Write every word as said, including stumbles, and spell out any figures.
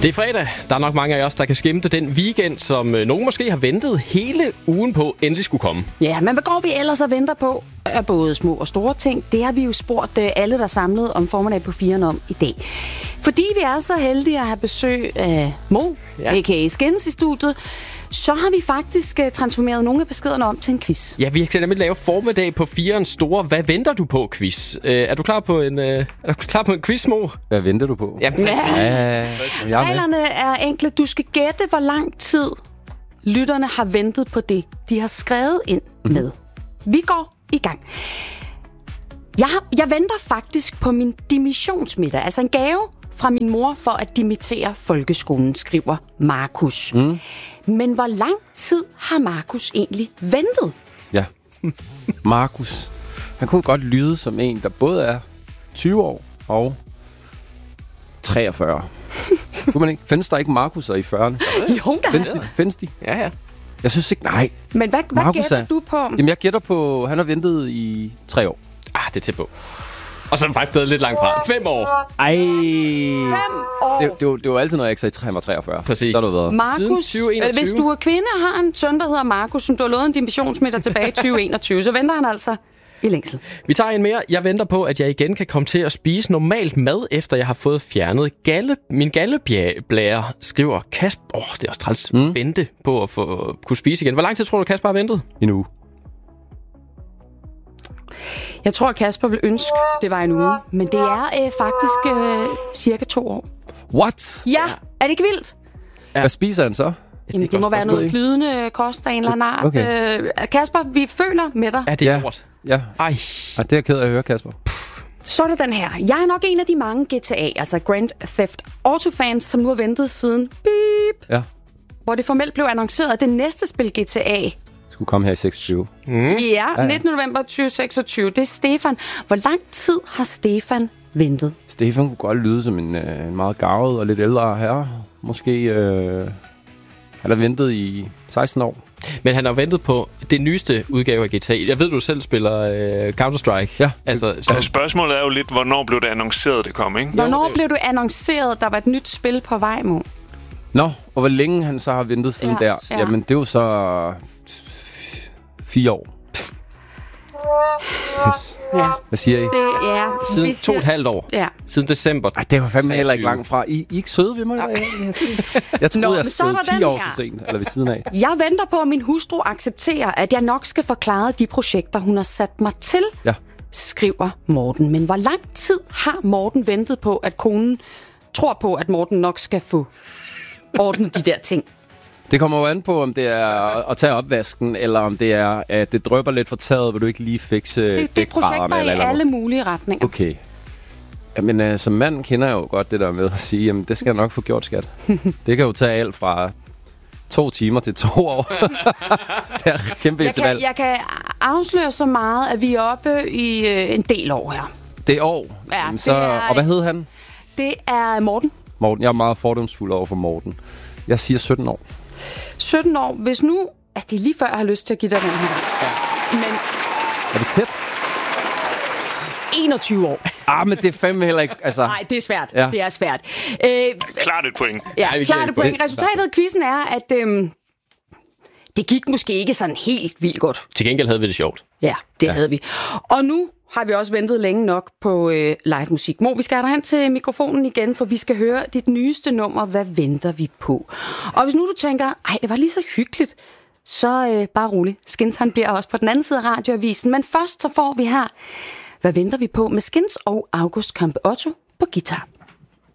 Det er fredag. Der er nok mange af os, der kan skimte den weekend, som nogen måske har ventet hele ugen på, endelig skulle komme. Ja, men hvad går vi ellers og venter på? Er både små og store ting. Det har vi jo spurgt alle, der er samlet om formiddag på firen om i dag. Fordi vi er så heldige at have besøg af Mo, ja. a k a. Skins i studiet, så har vi faktisk transformeret nogle af beskederne om til en quiz. Ja, vi kan nemlig lave formiddag på firens store Hvad venter du på quiz. Uh, er du klar på en uh, er du klar på en quiz, Mo? Hvad venter du på? Ja, ja. ja. Reglerne er enkle. Du skal gætte, hvor lang tid lytterne har ventet på det, de har skrevet ind med. Mm-hmm. Vi går i gang. Jeg, har, jeg venter faktisk på min dimissionsmiddag, altså en gave fra min mor for at dimittere folkeskolen, skriver Markus. Mm. Men hvor lang tid har Markus egentlig ventet? Ja, Markus. Han kunne godt lyde som en, der både er tyve år og treogfyrre. Kunne man ikke? Findes der ikke Markus'er i fyrrerne? Jo, der Findes de? Findes de? Ja, ja. Jeg synes ikke, nej. Men hvad, hvad gætter er, du på? Jamen, jeg gætter på, han har ventet i tre år. Ah, det er tæt på. Og så er det faktisk stadig lidt langt fra. Fem år. Ej. Fem år. Det, det, var, det var altid, når jeg ikke sagde, at han var treogfyrre. Præcis. Så har du været. Markus, tyve enogtyve. Hvis du er kvinde og har en søn, der hedder Markus, som du har lovet en dimissionsmiddag tilbage i tyve enogtyve, så venter han altså i længsel. Vi tager en mere. Jeg venter på, at jeg igen kan komme til at spise normalt mad, efter jeg har fået fjernet galle, min galleblære, skriver Kasper. Åh, oh, det er også træls. Mm. Vente på at få, kunne spise igen. Hvor lang tid tror du, Kasper har ventet? En uge. Jeg tror, Kasper vil ønske, det var en uge. Men det er øh, faktisk øh, cirka to år. What? Ja, er det ikke vildt? Ja. Hvad spiser han så? Jamen, det, det må være noget flydende kost af en eller anden art. Okay. Øh, Kasper, vi føler med dig. Ja, det er godt. Ja. Ej. Ej, det er jeg ked af at høre, Kasper. Så er det den her. Jeg er nok en af de mange G T A, altså Grand Theft Auto-fans, som nu har ventet siden beep, ja. hvor det formelt blev annonceret, at det næste spil G T A skulle komme her i seksogtyve. Mm. Ja, nittende november tyve seksogtyve. Det er Stefan. Hvor lang tid har Stefan ventet? Stefan kunne godt lyde som en, øh, en meget garvet og lidt ældre herre. Måske øh, han har ventet i seksten år. Men han har ventet på det nyeste udgave af G T A. Jeg ved, du selv spiller øh, Counter-Strike. Ja. Altså, så... altså, spørgsmålet er jo lidt, hvornår blev det annonceret, det kom, ikke? Hvornår blev det annonceret, der var et nyt spil på vej, Mo? Nå, og hvor længe han så har ventet siden ja, der? Ja. Jamen, det er jo så fire år. Yes. Ja. Hvad siger I? Det, ja. Siden to og et halvt år. Ja. Siden december. Ej, det var fandme heller ikke langt fra. I, I er ikke søde ved mig? Ja. Jeg troede, Nå, jeg stod ti år for sent, eller ved siden af. Jeg venter på, at min hustru accepterer, at jeg nok skal forklare de projekter, hun har sat mig til, ja. skriver Morten. Men hvor lang tid har Morten ventet på, at konen tror på, at Morten nok skal få ordnet de der ting? Det kommer jo an på, om det er at tage opvasken, eller om det er, at det drypper lidt fra taget, hvor du ikke lige fikse det, det er projekter i eller alle mulige retninger. Okay. Jamen, uh, som mand kender jeg jo godt det der med at sige, jamen, det skal jeg nok få gjort, skat. Det kan jo tage alt fra to timer til to år. Det er kæmpe jeg kan, jeg kan afsløre så meget, at vi er oppe i øh, en del år her. Det er år? Ja, jamen, så, det er, og hvad hed han? Det er Morten. Morten. Jeg er meget fordomsfuld over for Morten. Jeg siger sytten år. sytten år. Hvis nu... Altså, det er lige før, jeg har lyst til at give dig den her. Ja. Men... Er det tæt? enogtyve år. Ah, men det er fandme heller ikke... Altså... Nej, det er svært. Ja. Det er svært. Øh, klart et point. Ja, ja klart et point. Resultatet af quizzen er, at øhm, det gik måske ikke sådan helt vildt godt. Til gengæld havde vi det sjovt. Ja, det ja. havde vi. Og nu har vi også ventet længe nok på øh, live musik. Mo, vi skal have dig hen til mikrofonen igen, for vi skal høre dit nyeste nummer. Hvad venter vi på? Og hvis nu du tænker, ej, det var lige så hyggeligt, så øh, bare rolig. Skins, han bliver også på den anden side af radioavisen. Men først så får vi her, hvad venter vi på med Skins og August Kampe Otto på guitar.